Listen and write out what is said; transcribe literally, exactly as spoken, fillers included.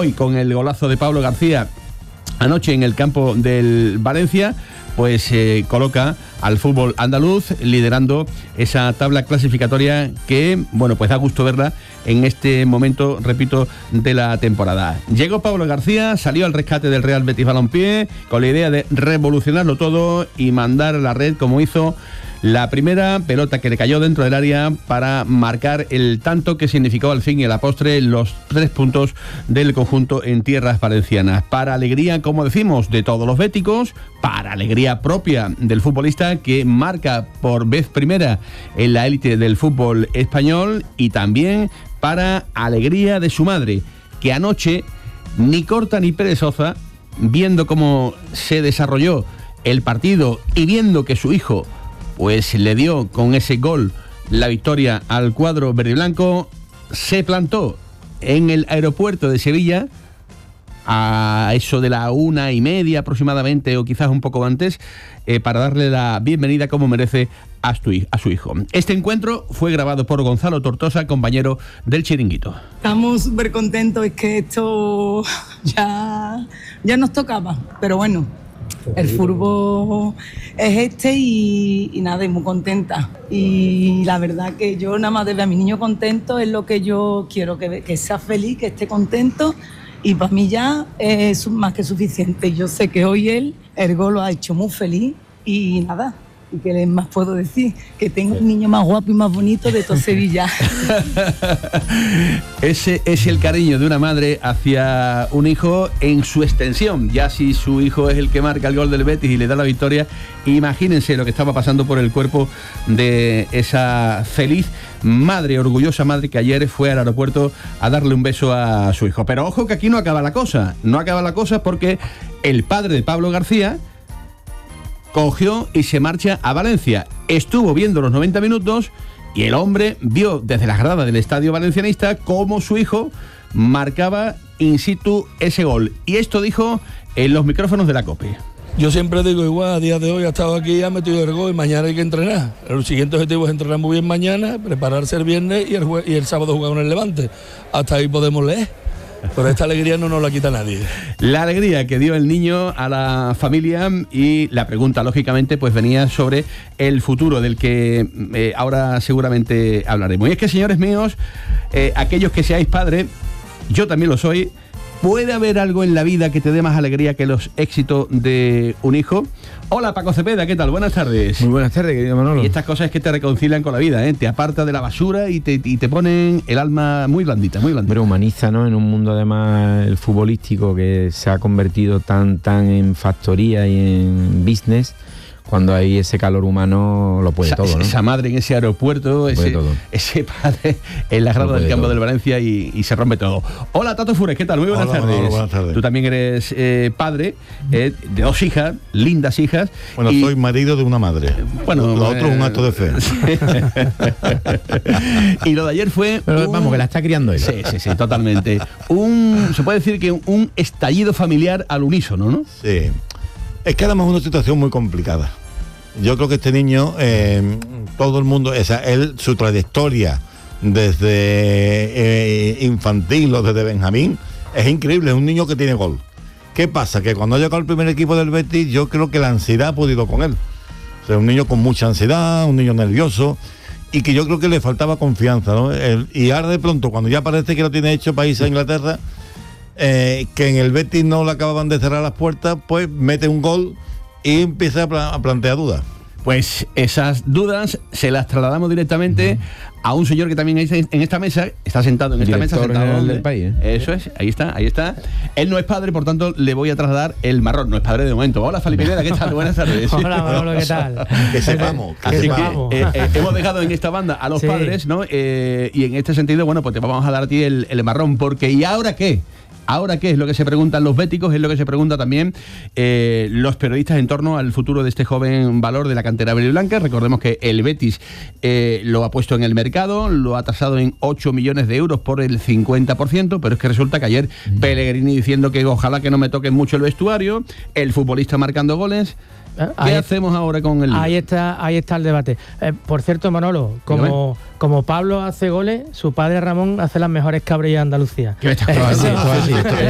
hoy con el golazo de Pablo García anoche en el campo del Valencia, pues eh, coloca al fútbol andaluz liderando esa tabla clasificatoria que, bueno, pues da gusto verla en este momento, repito, de la temporada. Llegó Pablo García, salió al rescate del Real Betis Balompié con la idea de revolucionarlo todo y mandar a la red, como hizo la primera pelota que le cayó dentro del área para marcar el tanto que significó al fin y a la postre los tres puntos del conjunto en tierras valencianas. Para alegría, como decimos, de todos los béticos, para alegría propia del futbolista que marca por vez primera en la élite del fútbol español, y también para alegría de su madre, que anoche, ni corta ni perezosa, viendo cómo se desarrolló el partido y viendo que su hijo pues le dio con ese gol la victoria al cuadro verde y blanco, se plantó en el aeropuerto de Sevilla a eso de la una y media aproximadamente, o quizás un poco antes, eh, para darle la bienvenida como merece a su, a su hijo. Este encuentro fue grabado por Gonzalo Tortosa, compañero del Chiringuito. Estamos súper contentos, es que esto ya, ya nos tocaba, pero bueno, el fútbol es este y, y nada, y muy contenta. Y la verdad que yo nada más de ver a mi niño contento es lo que yo quiero, que, que sea feliz, que esté contento, y para mí ya es más que suficiente. Yo sé que hoy él, el gol lo ha hecho muy feliz y nada. ¿Y qué más puedo decir? Que tengo un niño más guapo y más bonito de todo Sevilla. Ese es el cariño de una madre hacia un hijo en su extensión. Ya si su hijo es el que marca el gol del Betis y le da la victoria, imagínense lo que estaba pasando por el cuerpo de esa feliz madre, orgullosa madre, que ayer fue al aeropuerto a darle un beso a su hijo. Pero ojo que aquí no acaba la cosa. No acaba la cosa porque el padre de Pablo García cogió y se marcha a Valencia. Estuvo viendo los noventa minutos y el hombre vio desde las gradas del estadio valencianista cómo su hijo marcaba in situ ese gol. Y esto dijo en los micrófonos de la COPE. Yo siempre digo igual, a día de hoy ha estado aquí, ha metido el gol y mañana hay que entrenar. El siguiente objetivo es entrenar muy bien mañana, prepararse el viernes y el, jue- y el sábado jugar con el Levante. Hasta ahí podemos leer. Pero esta alegría no nos la quita nadie. La alegría que dio el niño a la familia, y la pregunta, lógicamente, pues venía sobre el futuro del que eh, ahora seguramente hablaremos. Y es que, señores míos, eh, aquellos que seáis padres, yo también lo soy, ¿puede haber algo en la vida que te dé más alegría que los éxitos de un hijo? Hola, Paco Cepeda, ¿qué tal? Buenas tardes. Muy buenas tardes, querido Manolo. Y estas cosas es que te reconcilian con la vida, ¿eh? Te apartan de la basura y te, y te ponen el alma muy blandita, muy blandita. Pero humaniza, ¿no? En un mundo además el futbolístico que se ha convertido tan, tan en factoría y en business, cuando hay ese calor humano lo puede esa, todo, ¿no? Esa madre en ese aeropuerto, ese, todo. ese padre en la grada del campo todo. del Valencia y, y se rompe todo. Hola, Tato Fures, ¿qué tal? Muy buenas, Hola, tardes. Manolo, buenas tardes. Tú también eres eh, padre eh, de dos hijas, lindas hijas. Bueno, y, soy marido de una madre. Bueno, lo otro es un acto de fe. Y lo de ayer fue... Pero un, vamos, que la está criando él. Sí, sí, sí, totalmente. Un, se puede decir que un, un estallido familiar al unísono, ¿no? Sí. Es que además es una situación muy complicada. Yo creo que este niño, eh, todo el mundo, o sea, él, su trayectoria desde eh, infantil o desde Benjamín, es increíble, es un niño que tiene gol. ¿Qué pasa? Que cuando ha llegado al primer equipo del Betis, yo creo que la ansiedad ha podido con él. O sea, un niño con mucha ansiedad, un niño nervioso, y que yo creo que le faltaba confianza, ¿no? El, y ahora de pronto, cuando ya parece que lo tiene hecho para irse a Inglaterra, eh, que en el Betis no le acababan de cerrar las puertas, pues mete un gol y empieza a, pla- a plantear dudas. Pues esas dudas se las trasladamos directamente uh-huh. a un señor que también está en esta mesa, está sentado en esta Director mesa, sentado general donde, del país, ¿eh? Eso es, ahí está, ahí está. Él no es padre, por tanto le voy a trasladar el marrón, no es padre de momento. Hola, Fali Pineda, ¿qué tal? Buenas tardes. Hola, Manolo, ¿qué tal? Que sepamos, que Así sepamos. que eh, eh, hemos dejado en esta banda a los Sí. padres, ¿no? Eh, y en este sentido, bueno, pues te vamos a dar a ti el, el marrón, porque ¿y ahora qué? ¿Ahora qué es lo que se preguntan los béticos? Es lo que se pregunta también eh, los periodistas en torno al futuro de este joven valor de la cantera verde y blanca. Recordemos que el Betis eh, lo ha puesto en el mercado, lo ha tasado en ocho millones de euros por el cincuenta por ciento, pero es que resulta que ayer mm. Pellegrini diciendo que ojalá que no me toquen mucho el vestuario, el futbolista marcando goles. ¿Qué ahí, hacemos ahora con el...? Ahí está, ahí está el debate. Eh, por cierto, Manolo, como, como Pablo hace goles, su padre Ramón hace las mejores cabrillas de Andalucía. ¿Qué me estás Eh, hablando? sí, Esto es así, esto es